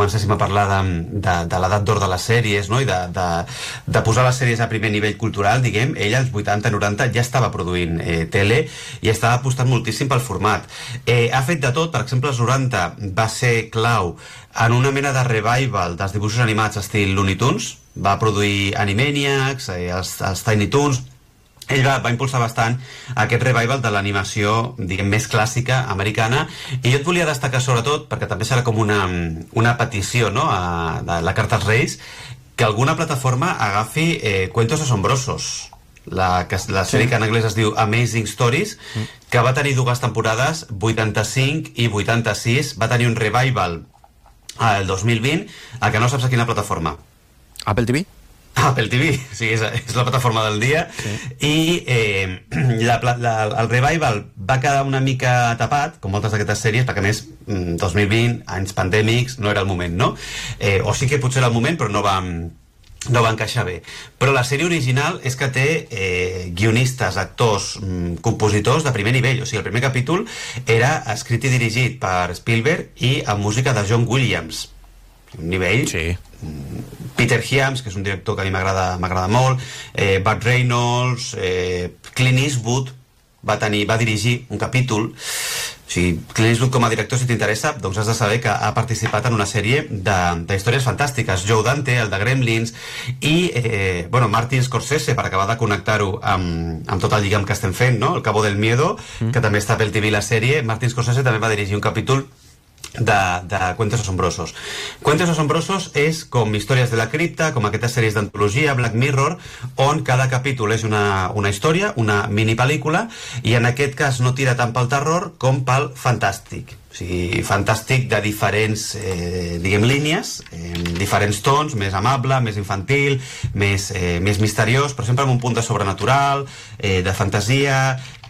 comencéssim a parlar de l'edat d'or de les sèries, no? I de posar les sèries a primer nivell cultural, diguem, ell als 80-90 ja estava produint tele i estava apostant moltíssim pel format. Ha fet de tot, per exemple, als 90 va ser clau en una mena de revival dels dibuixos animats estil Looney Tunes, va produir Animaniacs, els Tiny Toons. Ell va impulsar bastant aquest revival de l'animació, diguem, més clàssica americana, i jo et volia destacar sobretot, perquè també serà com una petició, no?, de la Carta als Reis, que alguna plataforma agafi Cuentos Asombrosos, la sèrie que en anglès es diu Amazing Stories, que va tenir 2 temporades, 85 i 86, va tenir un revival el 2020, a que no saps a quina plataforma. Apple TV? Apple TV, sí, és la plataforma del dia, sí. I el revival va quedar una mica tapat, com moltes d'aquestes sèries, perquè a més 2020, anys pandèmics, no era el moment, no? O sí que potser era el moment, però no va encaixar bé. Però la sèrie original és que té guionistes, actors, compositors de primer nivell. O sigui, el primer capítol era escrit i dirigit per Spielberg i amb música de John Williams. Un nivell... Sí. Peter Hyams, que és un director que a mi m'agrada molt, Burt Reynolds, Clint Eastwood va dirigir un capítol. O sigui, Clint Eastwood com a director, si t'interessa, doncs has de saber que ha participat en una sèrie d'històries fantàstiques. Joe Dante, el de Gremlins, i Martin Scorsese, per acabar de connectar-ho amb tot el lligam que estem fent, no? El Cabo del Miedo, que també està a Apple TV la sèrie. Martin Scorsese també va dirigir un capítol de Cuentos Asombrosos. Cuentos Asombrosos és com Històries de la Cripta, com aquestes sèries d'antologia, Black Mirror, on cada capítol és una història, una mini pel·lícula, i en aquest cas no tira tant pel terror com pel fantàstic. O sigui, fantàstic de diferents, diguem, línies, diferents tons, més amable, més infantil, més misteriós, però sempre amb un punt de sobrenatural, de fantasia,